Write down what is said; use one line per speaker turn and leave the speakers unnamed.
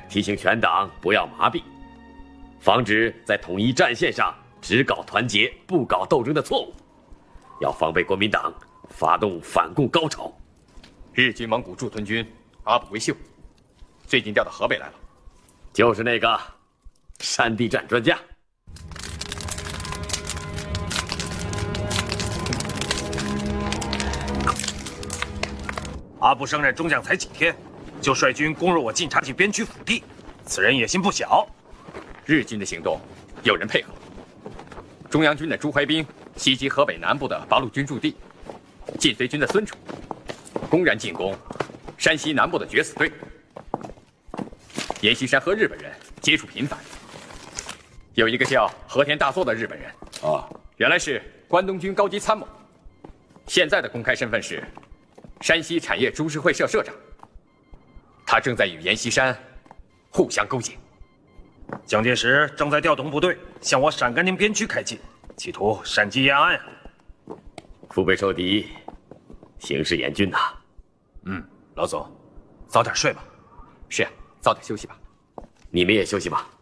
提醒全党不要麻痹，防止在统一战线上只搞团结不搞斗争的错误，要防备国民党发动反共高潮。
日军蒙古驻屯军阿卜维秀，最近调到河北来了，
就是那个山地战专家。
阿部升任中将才几天，就率军攻入我晋察冀边区腹地，此人野心不小。
日军的行动有人配合，中央军的朱怀兵袭击河北南部的八路军驻地，晋绥军的孙楚公然进攻山西南部的决死队。阎锡山和日本人接触频繁，有一个叫和田大作的日本人原来是关东军高级参谋，现在的公开身份是山西产业株式会社社长。他正在与阎锡山互相勾结。
蒋介石正在调动部队向我陕甘宁边区开进，企图闪击延安啊！
腹背受敌，形势严峻呐。
老总，早点睡吧。
是啊，早点休息吧。
你们也休息吧。